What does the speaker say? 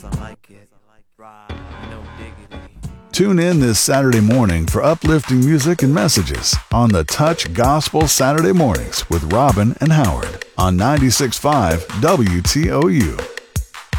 Tune in this Saturday morning for uplifting music and messages on the Touch Gospel Saturday Mornings with Robin and Howard on 96.5 WTOU.